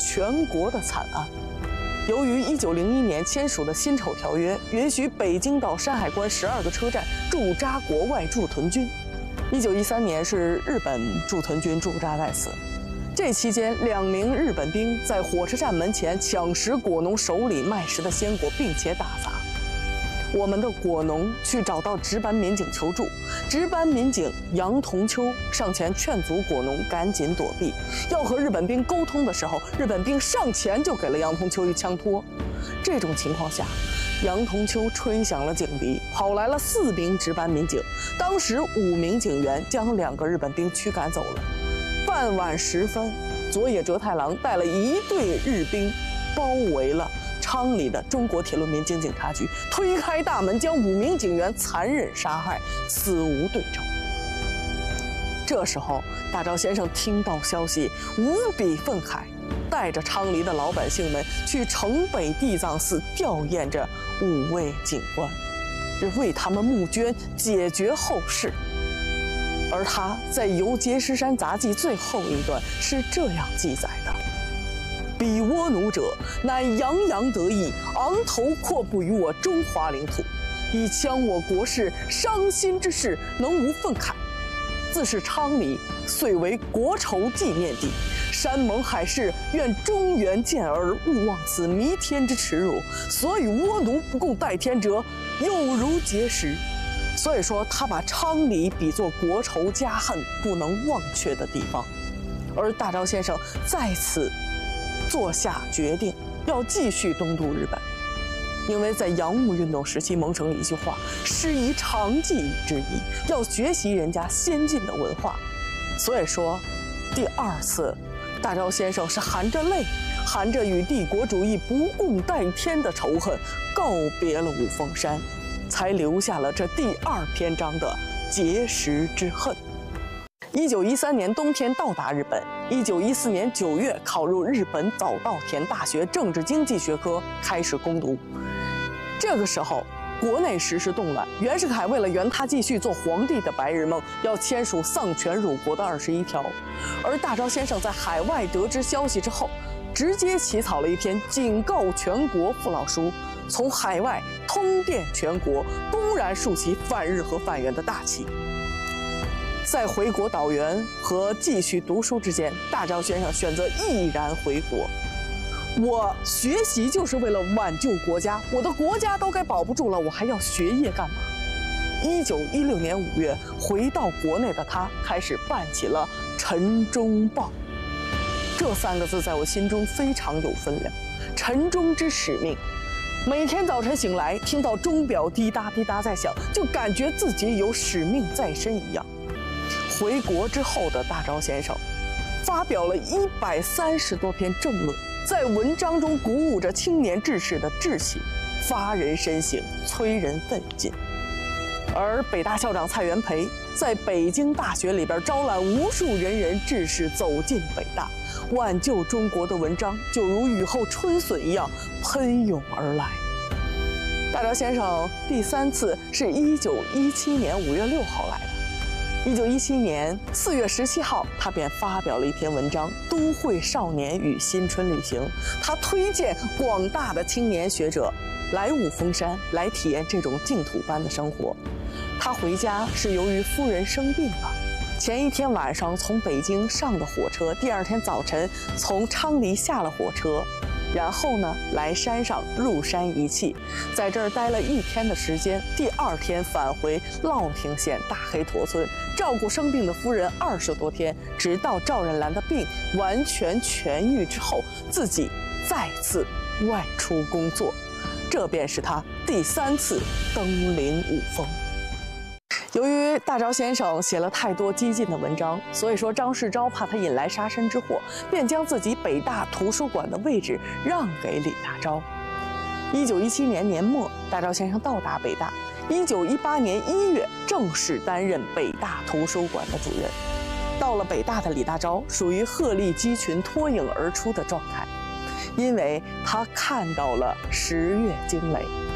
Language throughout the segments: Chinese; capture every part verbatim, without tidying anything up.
全国的惨案。由于一九零一年签署的辛丑条约，允许北京到山海关十二个车站驻扎国外驻屯军。一九一三年是日本驻屯军驻扎在此。这期间，两名日本兵在火车站门前抢食果农手里卖食的鲜果，并且打砸。我们的果农去找到值班民警求助，值班民警杨同秋上前劝阻果农赶紧躲避。要和日本兵沟通的时候，日本兵上前就给了杨同秋一枪托。这种情况下，杨同秋吹响了警笛，跑来了四名值班民警，当时五名警员将两个日本兵驱赶走了。傍晚时分，佐野哲太郎带了一队日兵包围了昌黎的中国铁路民警警察局，推开大门，将五名警员残忍杀害，死无对证。这时候，大钊先生听到消息，无比愤慨，带着昌黎的老百姓们去城北地藏寺吊唁着五位警官，为他们募捐，解决后事。而他在《游碣石山杂记》最后一段是这样记载的：彼倭奴者，乃洋洋得意，昂头阔步于我中华领土，以戕我国事，伤心之事，能无愤慨？自是昌黎，遂为国仇纪念地。山盟海誓，愿中原健儿勿忘此弥天之耻辱。所以倭奴不共戴天者，有如碣石。所以说，他把昌黎比作国仇家恨不能忘却的地方。而大钊先生在此做下决定，要继续东渡日本，因为在洋务运动时期萌生一句话：师夷长技以制夷，要学习人家先进的文化。所以说，第二次，大钊先生是含着泪，含着与帝国主义不共戴天的仇恨，告别了五峰山，才留下了这第二篇章的碣石之恨。一九一三年冬天到达日本，一九一四年九月考入日本早稻田大学政治经济学科，开始攻读。这个时候，国内时事动乱，袁世凯为了圆他继续做皇帝的白日梦，要签署丧权辱国的二十一条。而大钊先生在海外得知消息之后，直接起草了一篇警告全国父老书，从海外通电全国，公然竖起反日和反袁的大旗。在回国导员和继续读书之间，大钊先生选择毅然回国。我学习就是为了挽救国家，我的国家都该保不住了，我还要学业干嘛？一九一六年五月，回到国内的他开始办起了《晨钟报》。这三个字在我心中非常有分量。晨钟之使命，每天早晨醒来，听到钟表滴答滴答在响，就感觉自己有使命在身一样。回国之后的大钊先生，发表了一百三十多篇政论，在文章中鼓舞着青年志士的志气，发人深省，催人奋进。而北大校长蔡元培在北京大学里边招揽无数仁人志士走进北大，挽救中国的文章就如雨后春笋一样喷涌而来。大钊先生第三次是一九一七年五月六号来的。一九一七年四月十七号，他便发表了一篇文章《都会少年与新春旅行》，他推荐广大的青年学者来五峰山，来体验这种净土般的生活。他回家是由于夫人生病了，前一天晚上从北京上的火车，第二天早晨从昌黎下了火车，然后呢来山上入山一气，在这儿待了一天的时间，第二天返回乐平县大黑驼村，照顾生病的夫人二十多天，直到赵任兰的病完全痊愈之后，自己再次外出工作。这便是他第三次登临五峰。由于大钊先生写了太多激进的文章，所以说张世钊怕他引来杀身之祸，便将自己北大图书馆的位置让给李大钊。一九一七年年末，大钊先生到达北大。一九一八年一月，正式担任北大图书馆的主任。到了北大的李大钊属于鹤立鸡群、脱颖而出的状态，因为他看到了十月惊雷。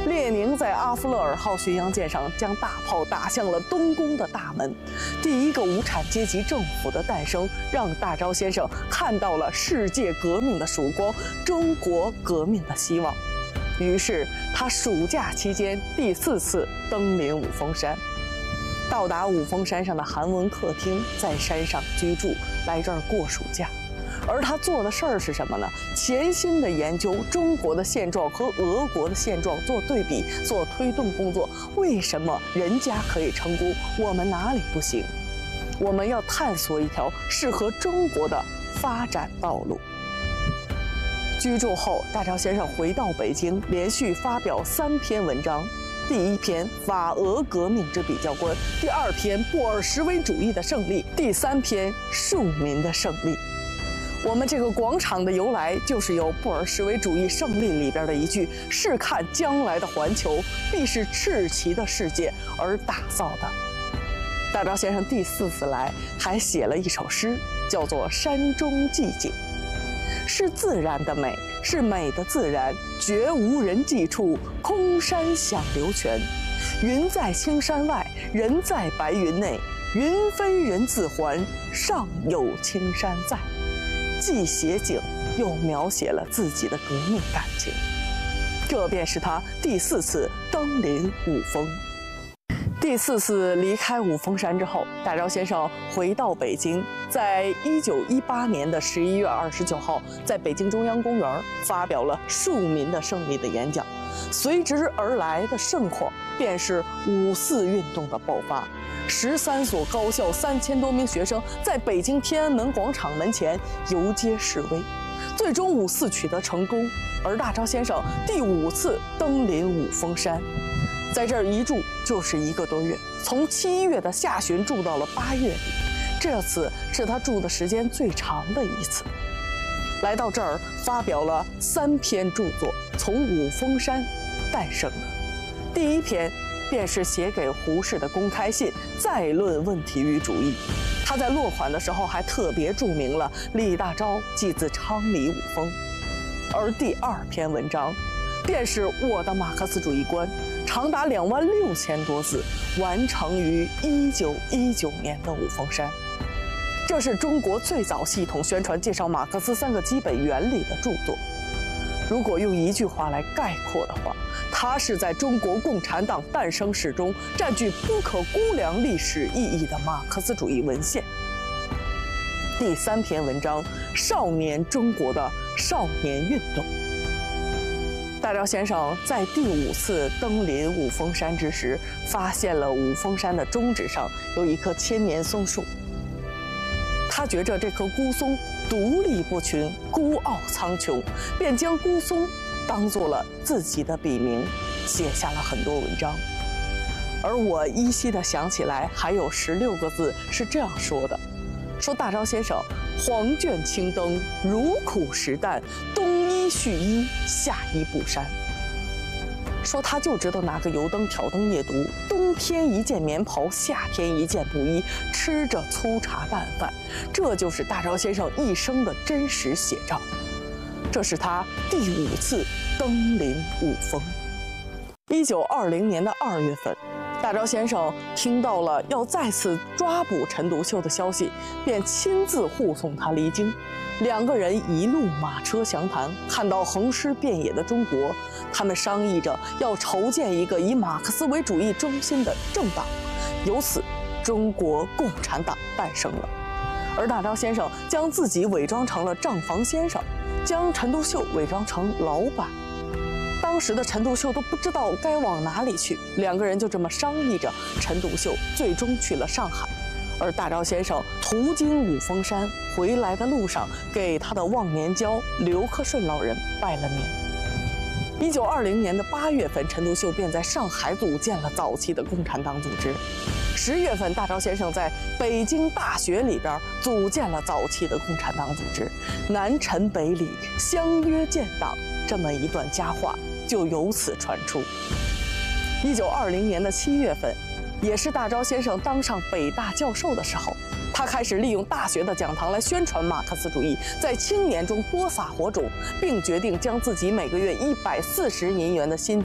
列宁在阿夫勒尔号巡洋舰上将大炮打向了东宫的大门，第一个无产阶级政府的诞生，让大钊先生看到了世界革命的曙光，中国革命的希望。于是他暑假期间第四次登临五峰山。到达五峰山上的韩文客厅，在山上居住，来这儿过暑假。而他做的事儿是什么呢？潜心地研究中国的现状和俄国的现状做对比，做推动工作。为什么人家可以成功，我们哪里不行？我们要探索一条适合中国的发展道路。居住后，大钊先生回到北京，连续发表三篇文章。第一篇《法俄革命之比较观》，第二篇《布尔什维主义的胜利》，第三篇《庶民的胜利》。我们这个广场的由来，就是由布尔什维主义胜利里边的一句“试看将来的环球，必是赤旗的世界”而打造的。大钊先生第四次来，还写了一首诗，叫做《山中寂景》。是自然的美，是美的自然，绝无人迹处，空山响流泉。云在青山外，人在白云内，云飞人自还，上有青山在。既写景，又描写了自己的革命感情。这便是他第四次登临五峰。第四次离开五峰山之后，大钊先生回到北京，在一九一八年的十一月二十九号，在北京中央公园发表了《庶民的胜利》的演讲。随之而来的盛况，便是五四运动的爆发。十三所高校三千多名学生在北京天安门广场门前游街示威，最终五四取得成功。而大钊先生第五次登临五峰山，在这儿一住就是一个多月，从七月的下旬住到了八月底，这次是他住的时间最长的一次。来到这儿，发表了三篇著作，从五峰山诞生的。第一篇便是写给胡适的公开信，再论问题与主义。他在落款的时候还特别注明了李大钊即自昌黎五峰。而第二篇文章便是我的马克思主义观，长达两万六千多字，完成于一九一九年的五峰山。这是中国最早系统宣传介绍马克思三个基本原理的著作。如果用一句话来概括的话，它是在中国共产党诞生史中占据不可估量历史意义的马克思主义文献。第三篇文章《少年中国的少年运动》。大钊先生在第五次登临五峰山之时，发现了五峰山的中指上有一棵千年松树。他觉着这棵孤松独立不群，孤傲苍穹，便将孤松当做了自己的笔名，写下了很多文章。而我依稀的想起来，还有十六个字是这样说的：说大钊先生黄卷青灯，如苦实淡，东依续依，夏依不删。说他就知道拿个油灯挑灯夜读，冬天一件棉袍，夏天一件布衣，吃着粗茶淡饭，这就是大钊先生一生的真实写照。这是他第五次登临五峰。一九二零年的二月份，大钊先生听到了要再次抓捕陈独秀的消息，便亲自护送他离京。两个人一路马车详谈，看到横尸遍野的中国，他们商议着要筹建一个以马克思为主义中心的政党，由此中国共产党诞生了。而大钊先生将自己伪装成了账房先生，将陈独秀伪装成老板。当时的陈独秀都不知道该往哪里去，两个人就这么商议着，陈独秀最终去了上海。而大钊先生途经五峰山，回来的路上给他的忘年交刘克顺老人拜了年。一九二零年的八月份，陈独秀便在上海组建了早期的共产党组织。十月份，大钊先生在北京大学里边组建了早期的共产党组织，南陈北李，相约建党，这么一段佳话就由此传出。一九二零年的七月份，也是大钊先生当上北大教授的时候，他开始利用大学的讲堂来宣传马克思主义，在青年中播撒火种，并决定将自己每个月一百四十银元的薪金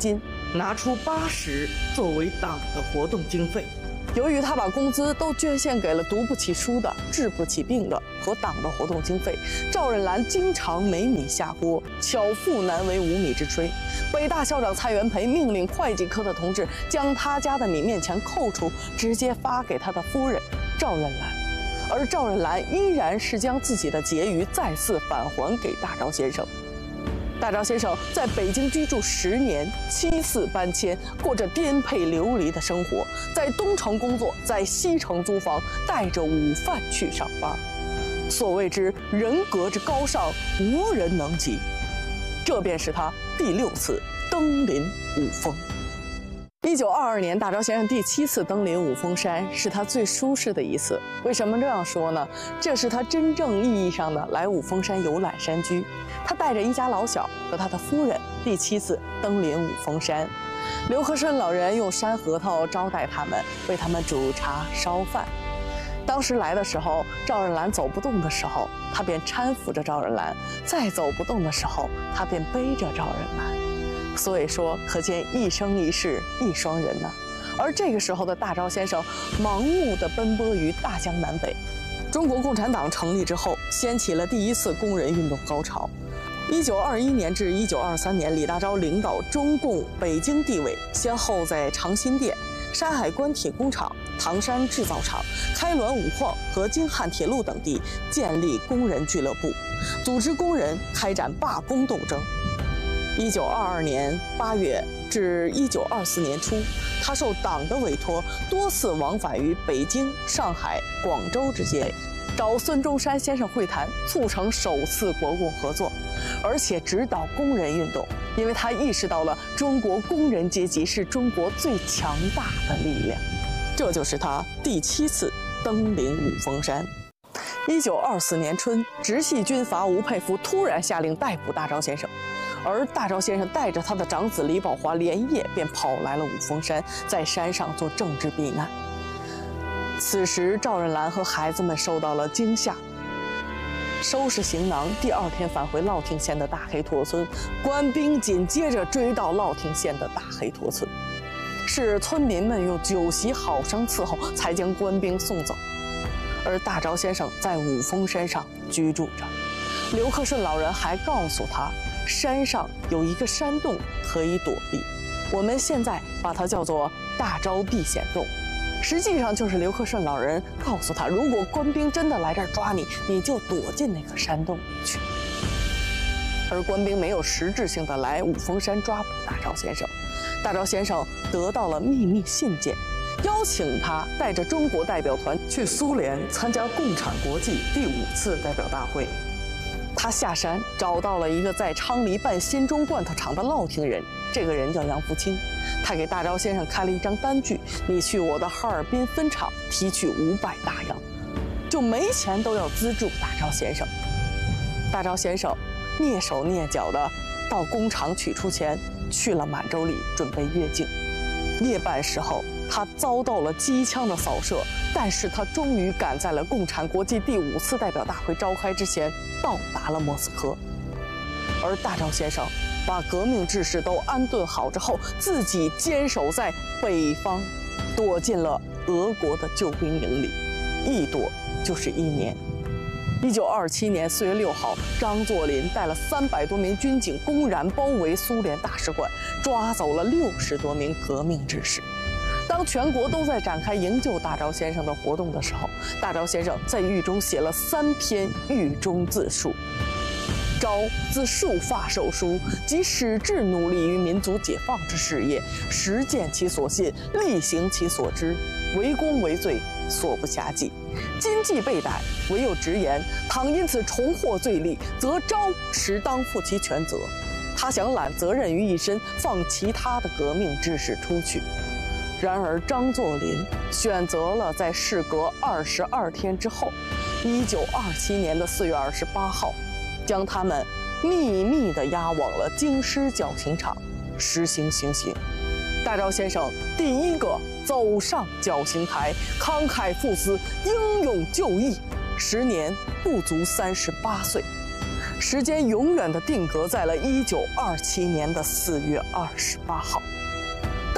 拿出八十作为党的活动经费。由于他把工资都捐献给了读不起书的、治不起病的和党的活动经费，赵任兰经常没米下锅，巧妇难为无米之炊。北大校长蔡元培命令会计科的同志将他家的米面钱扣除，直接发给他的夫人赵任兰，而赵任兰依然是将自己的结余再次返还给大赵先生。大赵先生在北京居住十年，七次搬迁，过着颠沛流离的生活，在东城工作，在西城租房，带着午饭去上班。所谓之人格之高尚，无人能及。这便是他第六次登临五峰。一九二二年，大赵先生第七次登临五峰山，是他最舒适的一次。为什么这样说呢？这是他真正意义上的来五峰山游览山居。他带着一家老小和他的夫人第七次登临五峰山。刘克顺老人用山核桃招待他们，为他们煮茶烧饭。当时来的时候，赵任兰走不动的时候，他便搀扶着赵任兰；再走不动的时候，他便背着赵任兰。所以说，可见一生一世一双人呢。而这个时候的大赵先生，盲目地奔波于大江南北。中国共产党成立之后，掀起了第一次工人运动高潮。一九二一年至一九二三年，李大钊领导中共北京地委，先后在长辛店、山海关铁工厂、唐山制造厂、开滦五矿和京汉铁路等地建立工人俱乐部，组织工人开展罢工斗争。一九二二年八月至一九二四年初，他受党的委托，多次往返于北京、上海、广州之间，找孙中山先生会谈，促成首次国共合作，而且指导工人运动，因为他意识到了中国工人阶级是中国最强大的力量。这就是他第七次登临五峰山。一九二四年春，直系军阀吴佩孚突然下令逮捕大赵先生。而大赵先生带着他的长子李宝华连夜便跑来了五峰山，在山上做政治避难。此时赵任兰和孩子们受到了惊吓，收拾行囊，第二天返回乐亭县的大黑驼村。官兵紧接着追到乐亭县的大黑驼村，是村民们用酒席好生伺候，才将官兵送走。而大赵先生在五峰山上居住着。刘克顺老人还告诉他，山上有一个山洞可以躲避，我们现在把它叫做大昭避险洞。实际上就是刘克顺老人告诉他，如果官兵真的来这儿抓你，你就躲进那个山洞里去。而官兵没有实质性的来五峰山抓捕大赵先生，大赵先生得到了秘密信件，邀请他带着中国代表团去苏联参加共产国际第五次代表大会。他下山找到了一个在昌黎办新中罐头厂的乐亭人，这个人叫杨福清。他给大赵先生开了一张单据，你去我的哈尔滨分厂提取五百大洋，就没钱都要资助大赵先生。大赵先生蹑手蹑脚的到工厂取出钱，去了满洲里准备越境。夜半时候，他遭到了机枪的扫射，但是他终于赶在了共产国际第五次代表大会召开之前到达了莫斯科。而大赵先生把革命志士都安顿好之后，自己坚守在北方，躲进了俄国的救兵营里，一躲就是一年。一九二七年四月六号，张作霖带了三百多名军警公然包围苏联大使馆，抓走了六十多名革命志士。当全国都在展开营救大赵先生的活动的时候，大赵先生在狱中写了三篇狱中自述。昭自束发受书，即矢志努力于民族解放之事业，实践其所信，力行其所知，为功为罪，所不暇计。今既被逮，唯有直言，倘因此重获罪力，则昭实当负其全责。他想揽责任于一身，放其他的革命志士出去。然而张作霖选择了在事隔二十二天之后，一九二七年的四月二十八号，将他们秘密地押往了京师绞刑场实行行刑。大赵先生第一个走上绞刑台，慷慨赴死，英勇就义，时年不足三十八岁，时间永远地定格在了一九二七年的四月二十八号。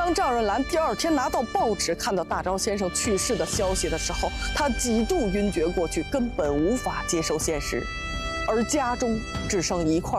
当赵润兰第二天拿到报纸，看到大钊先生去世的消息的时候，他几度晕厥过去，根本无法接受现实，而家中只剩一块